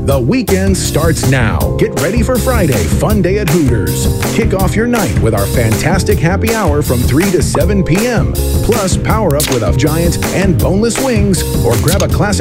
The weekend starts now. Get ready for Friday, fun day at Hooters. Kick off your night with our fantastic happy hour from 3 to 7 p.m. Plus, power up with a giant and boneless wings or grab a classic